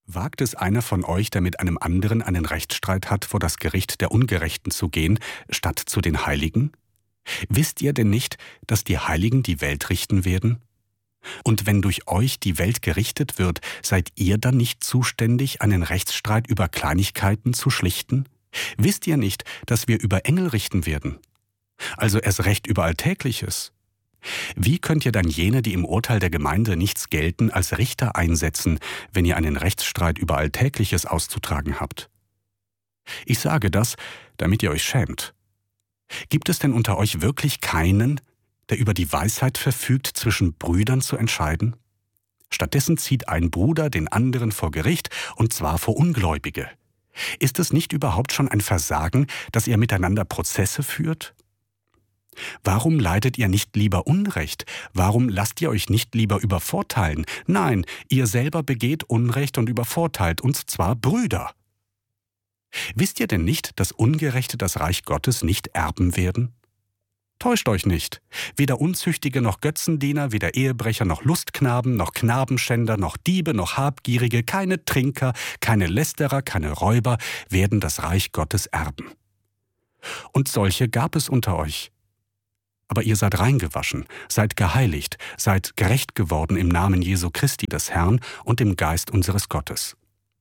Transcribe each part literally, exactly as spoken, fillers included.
Wagt es einer von euch, der mit einem anderen einen Rechtsstreit hat, vor das Gericht der Ungerechten zu gehen, statt zu den Heiligen? Wisst ihr denn nicht, dass die Heiligen die Welt richten werden? Und wenn durch euch die Welt gerichtet wird, seid ihr dann nicht zuständig, einen Rechtsstreit über Kleinigkeiten zu schlichten? Wisst ihr nicht, dass wir über Engel richten werden? Also erst recht über Alltägliches. Wie könnt ihr dann jene, die im Urteil der Gemeinde nichts gelten, als Richter einsetzen, wenn ihr einen Rechtsstreit über Alltägliches auszutragen habt? Ich sage das, damit ihr euch schämt. Gibt es denn unter euch wirklich keinen, der über die Weisheit verfügt, zwischen Brüdern zu entscheiden? Stattdessen zieht ein Bruder den anderen vor Gericht, und zwar vor Ungläubige. Ist es nicht überhaupt schon ein Versagen, dass ihr miteinander Prozesse führt? Warum leidet ihr nicht lieber Unrecht? Warum lasst ihr euch nicht lieber übervorteilen? Nein, ihr selber begeht Unrecht und übervorteilt, und zwar Brüder. Wisst ihr denn nicht, dass Ungerechte das Reich Gottes nicht erben werden? Täuscht euch nicht. Weder Unzüchtige noch Götzendiener, weder Ehebrecher noch Lustknaben, noch Knabenschänder, noch Diebe, noch Habgierige, keine Trinker, keine Lästerer, keine Räuber werden das Reich Gottes erben. Und solche gab es unter euch. Aber ihr seid reingewaschen, seid geheiligt, seid gerecht geworden im Namen Jesu Christi des Herrn und im Geist unseres Gottes.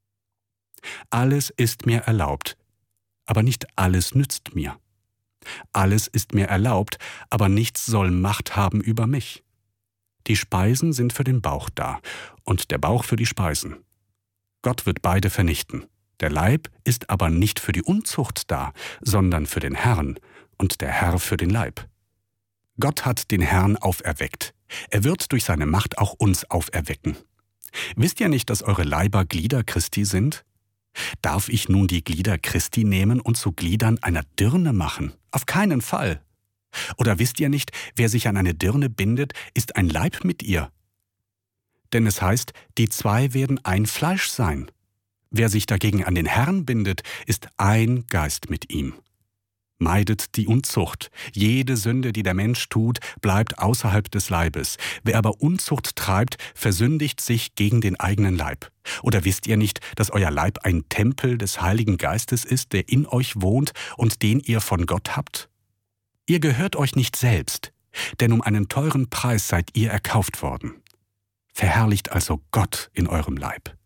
Alles ist mir erlaubt, aber nicht alles nützt mir. Alles ist mir erlaubt, aber nichts soll Macht haben über mich. Die Speisen sind für den Bauch da und der Bauch für die Speisen. Gott wird beide vernichten. Der Leib ist aber nicht für die Unzucht da, sondern für den Herrn und der Herr für den Leib. Gott hat den Herrn auferweckt. Er wird durch seine Macht auch uns auferwecken. Wisst ihr nicht, dass eure Leiber Glieder Christi sind? Darf ich nun die Glieder Christi nehmen und zu Gliedern einer Dirne machen? Auf keinen Fall. Oder wisst ihr nicht, wer sich an eine Dirne bindet, ist ein Leib mit ihr? Denn es heißt, die zwei werden ein Fleisch sein. Wer sich dagegen an den Herrn bindet, ist ein Geist mit ihm. Meidet die Unzucht. Jede Sünde, die der Mensch tut, bleibt außerhalb des Leibes. Wer aber Unzucht treibt, versündigt sich gegen den eigenen Leib. Oder wisst ihr nicht, dass euer Leib ein Tempel des Heiligen Geistes ist, der in euch wohnt und den ihr von Gott habt? Ihr gehört euch nicht selbst, denn um einen teuren Preis seid ihr erkauft worden. Verherrlicht also Gott in eurem Leib.